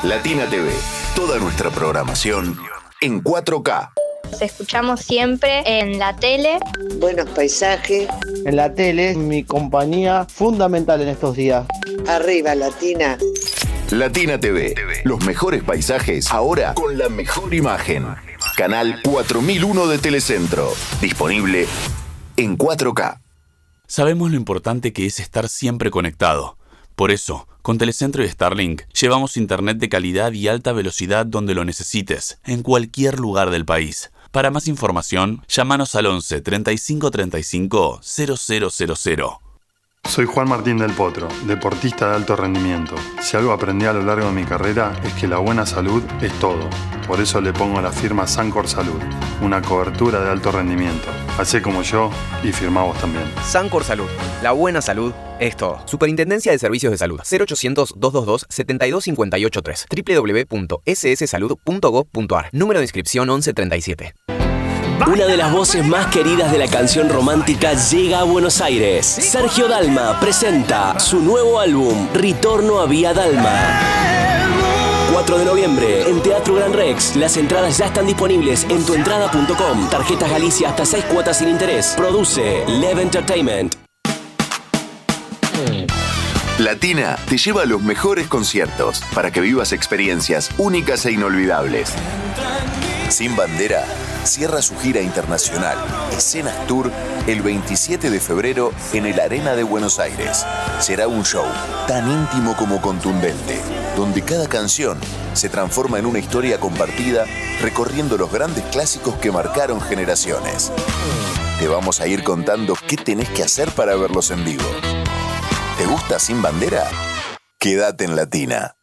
Latina TV, toda nuestra programación en 4K. Nos escuchamos siempre en la tele. Buenos paisajes. En la tele, mi compañía fundamental en estos días. Arriba, Latina. Latina TV, los mejores paisajes, ahora con la mejor imagen. Canal 4001 de Telecentro, disponible en 4K. Sabemos lo importante que es estar siempre conectado. Por eso, con Telecentro y Starlink, llevamos internet de calidad y alta velocidad donde lo necesites, en cualquier lugar del país. Para más información, llámanos al 11 35 35 0000. Soy Juan Martín del Potro, deportista de alto rendimiento. Si algo aprendí a lo largo de mi carrera es que la buena salud es todo. Por eso le pongo la firma Sancor Salud, una cobertura de alto rendimiento. Hacé como yo y firmá vos también. Sancor Salud, la buena salud es todo. Superintendencia de Servicios de Salud, 0800-222-72583, www.sssalud.gov.ar, número de inscripción 1137. Una de las voces más queridas de la canción romántica llega a Buenos Aires. Sergio Dalma presenta su nuevo álbum, Ritorno a Vía Dalma. 4 de noviembre, en Teatro Gran Rex. Las entradas ya están disponibles en tuentrada.com. Tarjetas Galicia hasta 6 cuotas sin interés. Produce Lev Entertainment. Latina te lleva a los mejores conciertos para que vivas experiencias únicas e inolvidables. Sin Bandera cierra su gira internacional Escenas Tour el 27 de febrero en el Arena de Buenos Aires. Será un show tan íntimo como contundente, donde cada canción se transforma en una historia compartida recorriendo los grandes clásicos que marcaron generaciones. Te vamos a ir contando qué tenés que hacer para verlos en vivo. ¿Te gusta Sin Bandera? Quédate en Latina.